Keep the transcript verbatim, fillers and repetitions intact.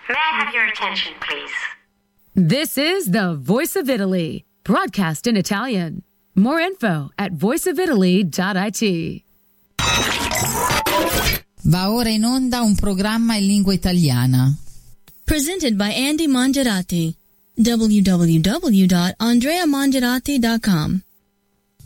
May I have your attention, please? This is the Voice of Italy, broadcast in Italian. More info at voice of italy dot it. Va ora in onda un programma in lingua italiana. Presented by Andy Mangiarati. w w w dot andrea mangiarati dot com